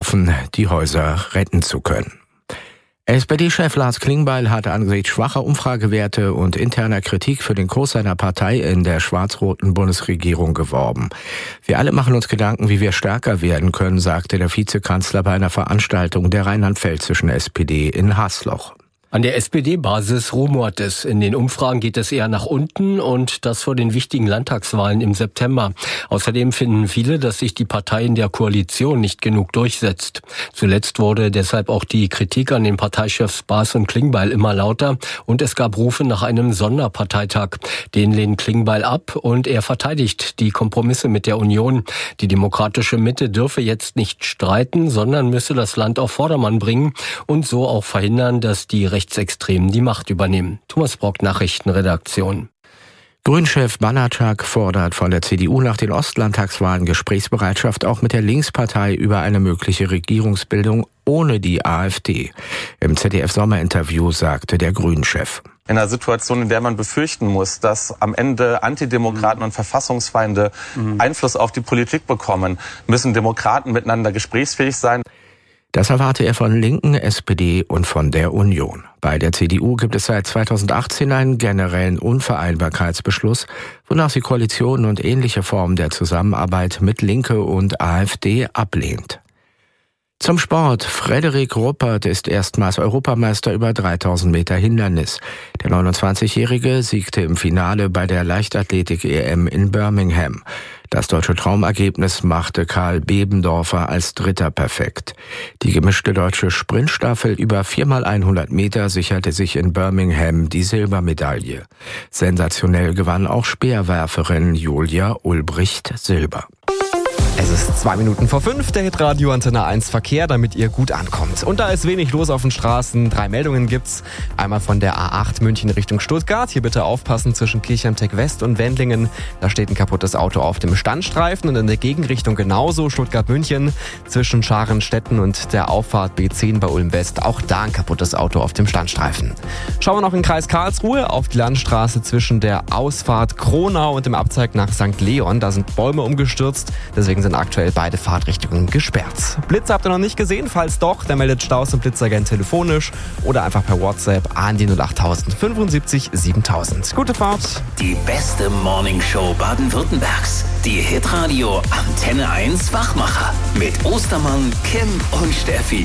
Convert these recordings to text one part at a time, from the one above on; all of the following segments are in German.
hoffen, die Häuser retten zu können. SPD-Chef Lars Klingbeil hat angesichts schwacher Umfragewerte und interner Kritik für den Kurs seiner Partei in der schwarz-roten Bundesregierung geworben. Wir alle machen uns Gedanken, wie wir stärker werden können, sagte der Vizekanzler bei einer Veranstaltung der rheinland-pfälzischen SPD in Hasloch. An der SPD-Basis rumort es. In den Umfragen geht es eher nach unten und das vor den wichtigen Landtagswahlen im September. Außerdem finden viele, dass sich die Partei in der Koalition nicht genug durchsetzt. Zuletzt wurde deshalb auch die Kritik an den Parteichefs Baas und Klingbeil immer lauter und es gab Rufe nach einem Sonderparteitag. Den lehnt Klingbeil ab und er verteidigt die Kompromisse mit der Union. Die demokratische Mitte dürfe jetzt nicht streiten, sondern müsse das Land auf Vordermann bringen und so auch verhindern, dass die Rechtsextremen die Macht übernehmen. Thomas Brock, Nachrichtenredaktion. Grünchef Banatschak fordert von der CDU nach den Ostlandtagswahlen Gesprächsbereitschaft auch mit der Linkspartei über eine mögliche Regierungsbildung ohne die AfD. Im ZDF-Sommerinterview sagte der Grünchef: In einer Situation, in der man befürchten muss, dass am Ende Antidemokraten und Verfassungsfeinde Einfluss auf die Politik bekommen, müssen Demokraten miteinander gesprächsfähig sein. Das erwarte er von Linken, SPD und von der Union. Bei der CDU gibt es seit 2018 einen generellen Unvereinbarkeitsbeschluss, wonach sie Koalitionen und ähnliche Formen der Zusammenarbeit mit Linke und AfD ablehnt. Zum Sport. Frederik Ruppert ist erstmals Europameister über 3000 Meter Hindernis. Der 29-Jährige siegte im Finale bei der Leichtathletik-EM in Birmingham. Das deutsche Traumergebnis machte Karl Bebendorfer als Dritter perfekt. Die gemischte deutsche Sprintstaffel über 4x100 Meter sicherte sich in Birmingham die Silbermedaille. Sensationell gewann auch Speerwerferin Julia Ulbricht Silber. Es ist 2 Minuten vor 5, der Hitradio Antenne 1 Verkehr, damit ihr gut ankommt. Und da ist wenig los auf den Straßen. 3 Meldungen gibt's. Einmal von der A8 München Richtung Stuttgart. Hier bitte aufpassen zwischen Kirchheim-Tech West und Wendlingen. Da steht ein kaputtes Auto auf dem Standstreifen und in der Gegenrichtung genauso. Stuttgart-München zwischen Scharenstetten und der Auffahrt B10 bei Ulm West. Auch da ein kaputtes Auto auf dem Standstreifen. Schauen wir noch in den Kreis Karlsruhe auf die Landstraße zwischen der Ausfahrt Kronau und dem Abzweig nach St. Leon. Da sind Bäume umgestürzt. Deswegen sind aktuell beide Fahrtrichtungen gesperrt. Blitzer habt ihr noch nicht gesehen? Falls doch, dann meldet Staus und Blitzagent telefonisch oder einfach per WhatsApp an die 08000 75 7000. Gute Fahrt! Die beste Morningshow Baden-Württembergs. Die Hitradio Antenne 1 Wachmacher. Mit Ostermann, Kim und Steffi.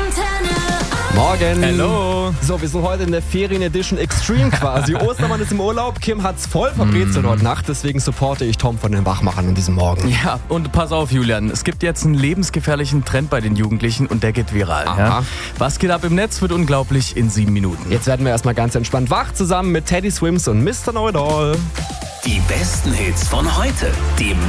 Morgen. Hello. So, wir sind heute in der Ferien-Edition Extreme quasi. Ostermann ist im Urlaub, Kim hat's voll verbrezelt heute Nacht, deswegen supporte ich Tom von den Wachmachern an diesem Morgen. Ja, und pass auf, Julian, es gibt jetzt einen lebensgefährlichen Trend bei den Jugendlichen und der geht viral. Ja? Was geht ab im Netz, wird unglaublich in 7 Minuten. Jetzt werden wir erstmal ganz entspannt wach, zusammen mit Teddy Swims und Mr. Know-It-All. Die besten Hits von heute. Die